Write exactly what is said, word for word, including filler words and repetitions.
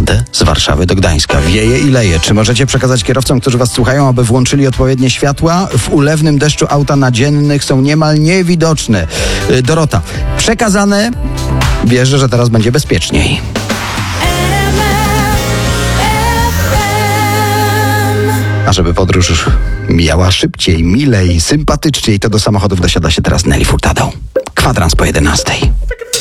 Jadę z Warszawy do Gdańska. Wieje i leje. Czy możecie przekazać kierowcom, którzy was słuchają, aby włączyli odpowiednie światła? W ulewnym deszczu auta nadziennych są niemal niewidoczne. Yy, Dorota, przekazane. Wierzę, że teraz będzie bezpieczniej. A żeby podróż mijała szybciej, milej, sympatyczniej, to do samochodów dosiada się teraz Nelly Furtado. Kwadrans po jedenastej.